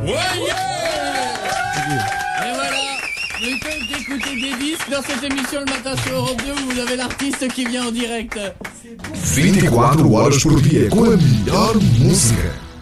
Ouais, et voilà, vous pouvez écouter des disques dans cette émission le matin sur Europe 2 où vous avez l'artiste qui vient en direct. 24 horas por dia com a melhor música.